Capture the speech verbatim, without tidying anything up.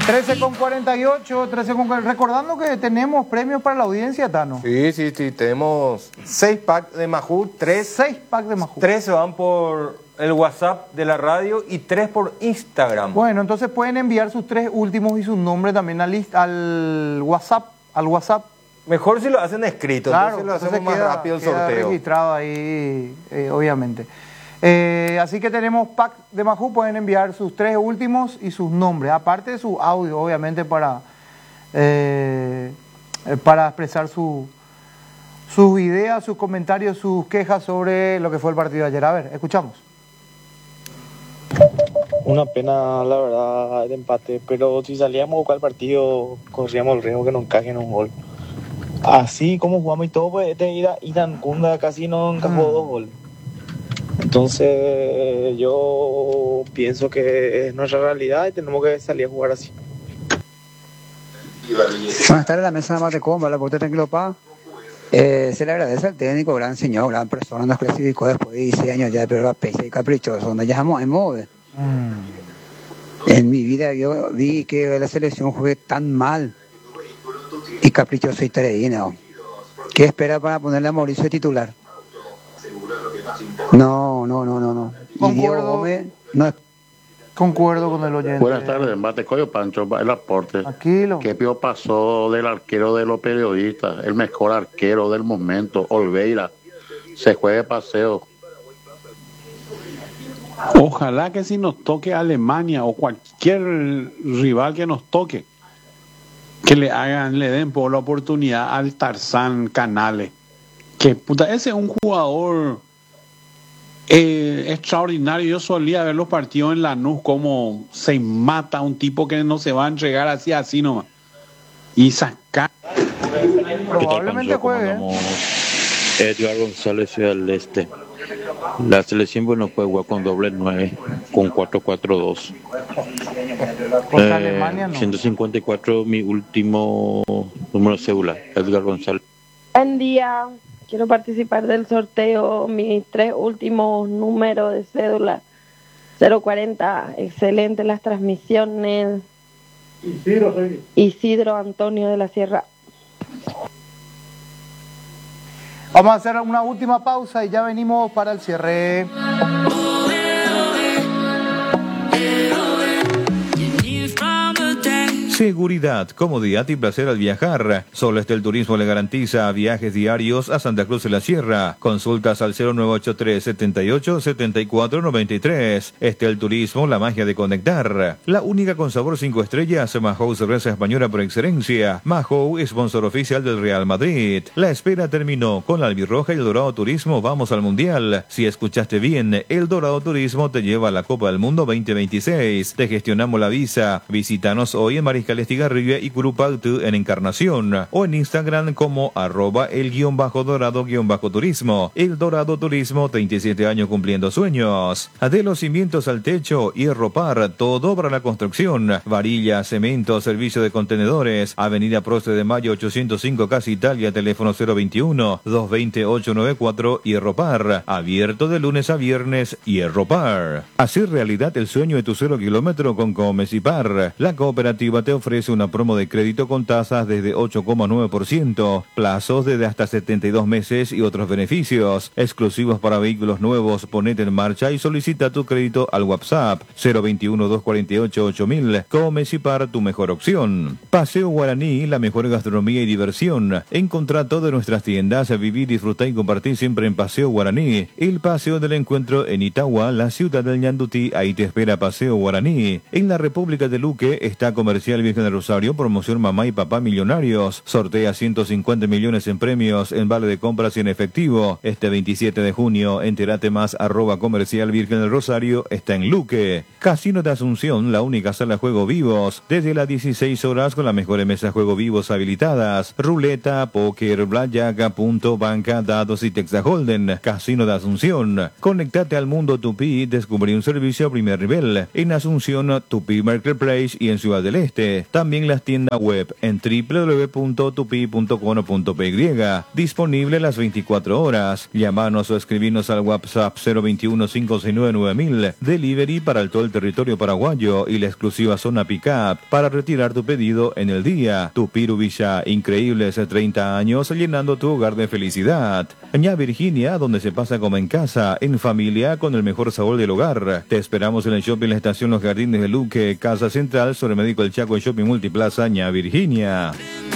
trece con cuarenta y ocho, trece con... recordando que tenemos premios para la audiencia, Tano. Sí, sí, sí, tenemos seis packs de Majú, tres, seis packs de Majú. Tres se van por el WhatsApp de la radio y tres por Instagram. Bueno, entonces pueden enviar sus tres últimos y sus nombres también al, al WhatsApp, al WhatsApp. Mejor si lo hacen escrito, claro, entonces lo hacemos más queda, rápido el queda sorteo. Registrado ahí, eh, obviamente. Eh, así que tenemos pack de Majú, pueden enviar sus tres últimos y sus nombres, aparte de su audio, obviamente, para, eh, para expresar su, sus ideas, sus comentarios, sus quejas sobre lo que fue el partido de ayer. A ver, escuchamos. Una pena, la verdad, el empate, pero si salíamos a buscar el partido, corríamos el riesgo que nos encajen un gol. Así como jugamos y todo, pues este Iran Kunda casi nos encajó mm. dos goles. Entonces yo pienso que es nuestra realidad y tenemos que salir a jugar así. Buenas tardes, la mesa de Matecom, la puerta tranquilo pa. Eh, se le agradece al técnico, gran señor, gran persona, nos clasificó después de dieciséis años ya de perder pese y caprichoso, donde ya estamos en modo. Mm. En mi vida yo vi que la selección juegue tan mal y caprichoso y tareíno. ¿Qué espera para ponerle a Mauricio de titular? No, no, no, no, no. Concuerdo, Gómez, no. Concuerdo con el oyente. Buenas tardes, Matecoyo Pancho, el aporte. Tranquilo. ¿Qué pio pasó del arquero de los periodistas? El mejor arquero del momento, Olveira. Se juegue paseo. Ojalá que si nos toque Alemania o cualquier rival que nos toque, que le hagan, le den por la oportunidad al Tarzán Canales. Que puta, ese es un jugador eh, extraordinario. Yo solía ver los partidos en Lanús como se mata un tipo que no se va a entregar así, así nomás. Y sacar. Probablemente juegue. Edgar González Ciudad del Este. La selección bueno puede jugar con doble nueve, con cuatro cuatro dos. Contra eh, Alemania no. ciento cincuenta y cuatro, mi último número de cédula, Edgar González. Buen día. Quiero participar del sorteo, mis tres últimos números de cédula, cero cuarenta, excelente las transmisiones. Isidro, soy. Isidro Antonio de la Sierra. Vamos a hacer una última pausa y ya venimos para el cierre. Seguridad, comodidad y placer al viajar. Solo Estel Turismo le garantiza viajes diarios a Santa Cruz de la Sierra. Consultas al cero nueve ocho tres, setenta y ocho, setenta y cuatro noventa y tres. Estel Turismo, la magia de conectar. La única con sabor cinco estrellas, Mahou cerveza española por excelencia. Mahou, sponsor oficial del Real Madrid. La espera terminó. Con la albirroja y el Dorado Turismo vamos al Mundial. Si escuchaste bien, el Dorado Turismo te lleva a la Copa del Mundo veinte veintiséis. Te gestionamos la visa. Visítanos hoy en Mariscal Estigarribia y Curupaltu en Encarnación o en Instagram como arroba el guión bajo dorado guión bajo turismo. El Dorado Turismo, treinta y siete años cumpliendo sueños. De los cimientos al techo, Hierro Par, todo para la construcción. Varilla, cemento, servicio de contenedores. Avenida Prócer de Mayo ochocientos cinco, Casa Italia, teléfono cero veintiuno, doscientos veinte, ochocientos noventa y cuatro. Hierro Par, abierto de lunes a viernes. Hierro Par. Hacer realidad el sueño de tu cero kilómetro con Comecipar. La cooperativa te ofrece una promo de crédito con tasas desde ocho coma nueve por ciento, plazos desde hasta setenta y dos meses y otros beneficios exclusivos para vehículos nuevos. Ponete en marcha y solicita tu crédito al WhatsApp cero veintiuno, doscientos cuarenta y ocho, ocho mil. Comecipar, tu mejor opción. Paseo Guaraní, la mejor gastronomía y diversión. Encontrá todas nuestras tiendas, vivir, disfrutar y compartir siempre en Paseo Guaraní. El paseo del encuentro en Itagua, la ciudad del Ñandutí. Ahí te espera Paseo Guaraní. En la República de Luque está Comercial Virgen del Rosario, promoción Mamá y Papá Millonarios. Sortea ciento cincuenta millones en premios en vale de compras y en efectivo. Este veintisiete de junio, entérate más, arroba Comercial Virgen del Rosario, está en Luque. Casino de Asunción, la única sala de juego vivos, desde las dieciséis horas con las mejores mesas de juego vivos habilitadas. Ruleta, póker, blackjack, punto, banca, dados y Texas Holden. Casino de Asunción. Conectate al mundo Tupí, descubrí un servicio a primer nivel. En Asunción, Tupí Marketplace y en Ciudad del Este. También las tiendas web en doble u doble u doble u punto tupi punto com punto p y, disponible las veinticuatro horas. Llámanos o escribirnos al WhatsApp cero veintiuno, cinco seis nueve, nueve mil, delivery para el todo el territorio paraguayo y la exclusiva zona pick-up para retirar tu pedido en el día. Tupiru Villa, increíbles treinta años llenando tu hogar de felicidad. Ña Virginia, donde se pasa como en casa, en familia, con el mejor sabor del hogar. Te esperamos en el shopping La Estación Los Jardines de Luque, Casa Central, sobre Médico El Chaco, en Shopping Multiplaza Ña Virginia.